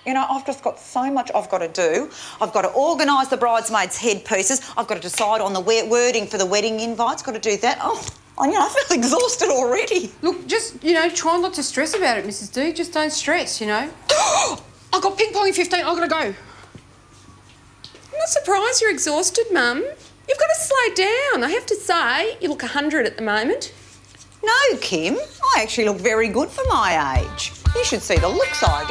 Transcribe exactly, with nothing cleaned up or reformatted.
You know, I've just got so much I've got to do. I've got to organise the bridesmaids' headpieces. I've got to decide on the wording for the wedding invites. Got to do that. Oh, I, you know, I feel exhausted already. Look, just, you know, try not to stress about it, Missus D. Just don't stress, you know. I got ping pong in fifteen. I've got to go. I'm not surprised you're exhausted, Mum. You've got to slow down. I have to say, you look a hundred at the moment. No, Kim. I actually look very good for my age. You should see the looks I get.